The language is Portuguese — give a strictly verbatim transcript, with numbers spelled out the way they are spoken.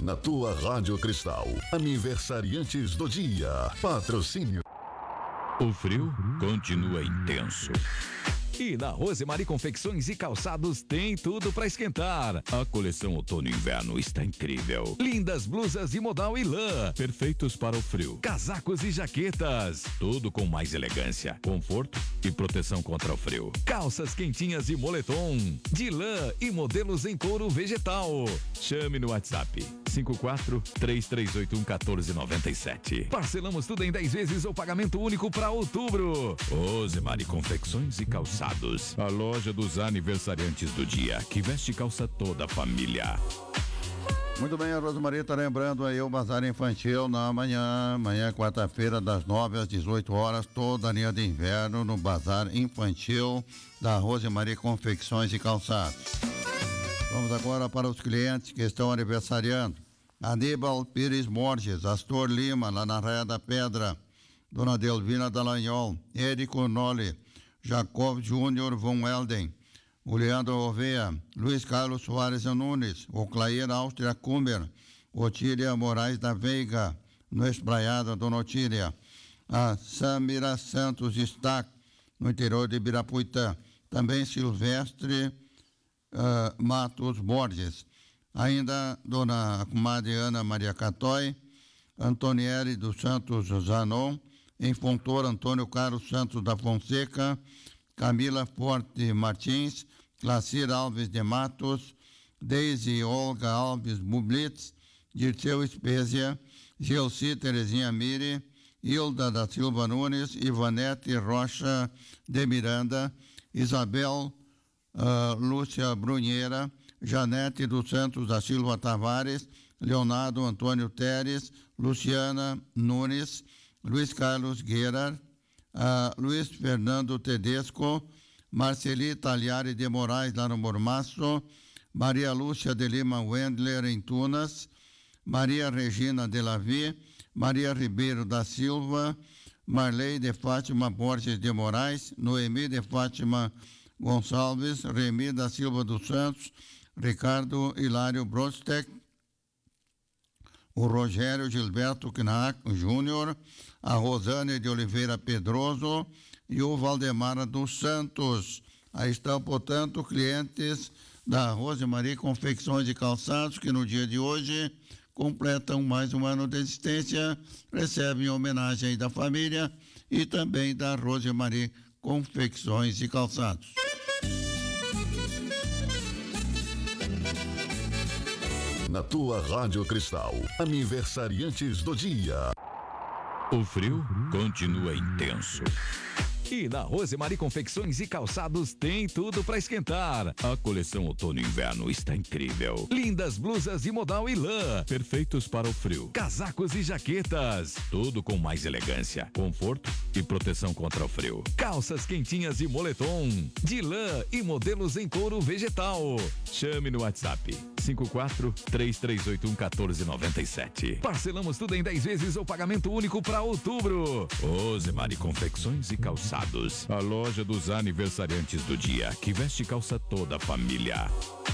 Na tua Rádio Cristal, aniversariantes do dia. Patrocínio. O frio continua intenso. E na Rosemary Confecções e Calçados tem tudo para esquentar. A coleção outono e inverno está incrível. Lindas blusas de modal e lã, perfeitos para o frio. Casacos e jaquetas, tudo com mais elegância, conforto e proteção contra o frio. Calças quentinhas e moletom, de lã e modelos em couro vegetal. Chame no WhatsApp cinco quatro, três três oito um, um quatro nove sete. Parcelamos tudo em dez vezes ou pagamento único para outubro. Rosemary Confecções e Calçados, a loja dos aniversariantes do dia, que veste calça toda a família. Muito bem, a Rosemary está lembrando aí o Bazar Infantil na manhã, amanhã quarta-feira das nove às dezoito horas, toda a linha de inverno no Bazar Infantil da Rosemary Confecções e Calçados. Vamos agora para os clientes que estão aniversariando. Aníbal Pires Borges, Astor Lima, lá na Raia da Pedra, Dona Delvina Dallagnol, Érico Noli, Jacob Júnior von Elden, o Leandro Oveia, Luiz Carlos Soares Nunes, o Clair Áustria Kummer, Otília Moraes da Veiga, no Espraiada, Dona Otília, a Samira Santos Stack, no interior de Ibirapuitã, também Silvestre Uh, Matos Borges, ainda Dona comadre Ana Maria Catói, Antonieri dos Santos Zanon, em Fontoura Antônio Carlos Santos da Fonseca, Camila Forte Martins, Clacir Alves de Matos, Deise Olga Alves Bublitz, Dirceu Espésia, Gelci Terezinha Miri, Hilda da Silva Nunes, Ivanete Rocha de Miranda, Isabel Uh, Lúcia Brunheira, Janete dos Santos da Silva Tavares, Leonardo Antônio Teres, Luciana Nunes, Luiz Carlos Guerra, uh, Luiz Fernando Tedesco, Marceli Talhari de Moraes lá no Mormaço, Maria Lúcia de Lima Wendler em Tunas, Maria Regina de Lavi, Maria Ribeiro da Silva, Marley de Fátima Borges de Moraes, Noemi de Fátima Gonçalves, Remi da Silva dos Santos, Ricardo Hilário Brostek, o Rogério Gilberto Knack Júnior, a Rosane de Oliveira Pedroso e o Valdemar dos Santos. Aí estão, portanto, clientes da Rosemary Confecções e Calçados que no dia de hoje completam mais um ano de existência, recebem homenagem aí da família e também da Rosemary Confecções e Calçados. Na tua Rádio Cristal, aniversariantes do dia. O frio continua intenso. E na Rosemary Confecções e Calçados tem tudo para esquentar. A coleção outono e inverno está incrível. Lindas blusas de modal e lã, perfeitos para o frio. Casacos e jaquetas, tudo com mais elegância, conforto e proteção contra o frio. Calças quentinhas e moletom, de lã e modelos em couro vegetal. Chame no WhatsApp cinco quatro, três três oito um, um quatro nove sete. Parcelamos tudo em dez vezes ou pagamento único para outubro. Rosemary Confecções e Calçados, a loja dos aniversariantes do dia, que veste calça toda a família.